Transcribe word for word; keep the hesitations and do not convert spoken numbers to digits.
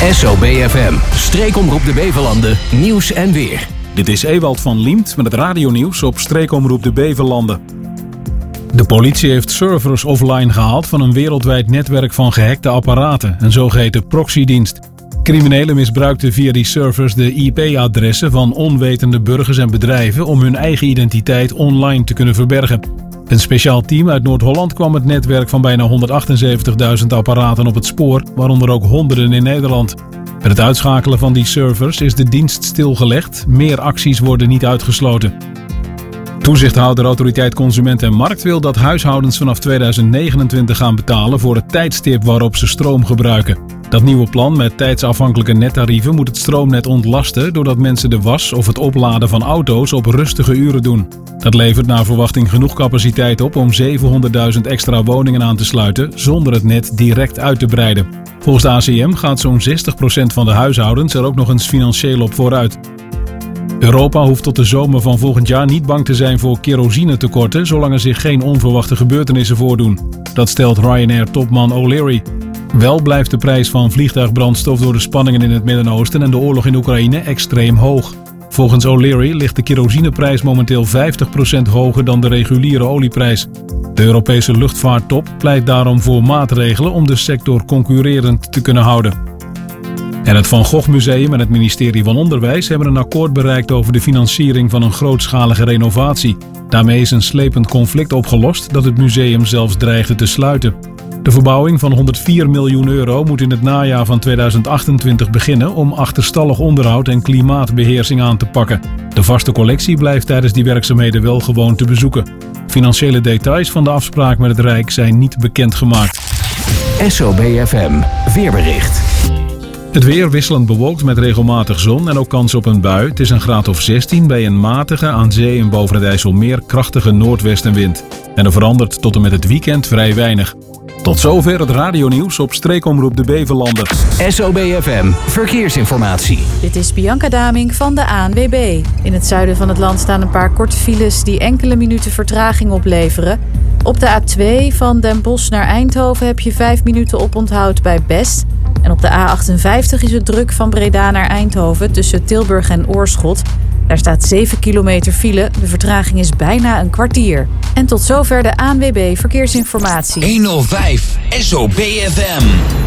S O B F M, streekomroep de Bevelanden, nieuws en weer. Dit is Ewald van Liemt met het radionieuws op streekomroep de Bevelanden. De politie heeft servers offline gehaald van een wereldwijd netwerk van gehackte apparaten, een zogeheten proxydienst. Criminelen misbruikten via die servers de I P-adressen van onwetende burgers en bedrijven om hun eigen identiteit online te kunnen verbergen. Een speciaal team uit Noord-Holland kwam het netwerk van bijna honderdachtenzeventigduizend apparaten op het spoor, waaronder ook honderden in Nederland. Met het uitschakelen van die servers is de dienst stilgelegd. Meer acties worden niet uitgesloten. Toezichthouder Autoriteit Consument en Markt wil dat huishoudens vanaf tweeduizend negenentwintig gaan betalen voor het tijdstip waarop ze stroom gebruiken. Dat nieuwe plan met tijdsafhankelijke nettarieven moet het stroomnet ontlasten doordat mensen de was of het opladen van auto's op rustige uren doen. Dat levert naar verwachting genoeg capaciteit op om zevenhonderdduizend extra woningen aan te sluiten zonder het net direct uit te breiden. Volgens de A C M gaat zo'n zestig procent van de huishoudens er ook nog eens financieel op vooruit. Europa hoeft tot de zomer van volgend jaar niet bang te zijn voor kerosinetekorten zolang er zich geen onverwachte gebeurtenissen voordoen. Dat stelt Ryanair-topman O'Leary. Wel blijft de prijs van vliegtuigbrandstof door de spanningen in het Midden-Oosten en de oorlog in Oekraïne extreem hoog. Volgens O'Leary ligt de kerosineprijs momenteel vijftig procent hoger dan de reguliere olieprijs. De Europese luchtvaarttop pleit daarom voor maatregelen om de sector concurrerend te kunnen houden. En het Van Gogh Museum en het ministerie van Onderwijs hebben een akkoord bereikt over de financiering van een grootschalige renovatie. Daarmee is een slepend conflict opgelost dat het museum zelfs dreigde te sluiten. De verbouwing van honderdvier miljoen euro moet in het najaar van tweeduizend achtentwintig beginnen om achterstallig onderhoud en klimaatbeheersing aan te pakken. De vaste collectie blijft tijdens die werkzaamheden wel gewoon te bezoeken. Financiële details van de afspraak met het Rijk zijn niet bekendgemaakt. S O B F M, weerbericht. Het weer wisselend bewolkt met regelmatig zon en ook kans op een bui. Het is een graad of zestien bij een matige, aan zee en boven het IJsselmeer krachtige noordwestenwind. En er verandert tot en met het weekend vrij weinig. Tot zover het radionieuws op streekomroep de Bevelanden. S O B F M, verkeersinformatie. Dit is Bianca Daming van de A N W B. In het zuiden van het land staan een paar korte files die enkele minuten vertraging opleveren. Op de A twee van Den Bosch naar Eindhoven heb je vijf minuten oponthoud bij Best. En op de A achtenvijftig is het druk van Breda naar Eindhoven tussen Tilburg en Oorschot. Daar staat zeven kilometer file. De vertraging is bijna een kwartier. En tot zover de A N W B Verkeersinformatie. honderdvijf S O B F M.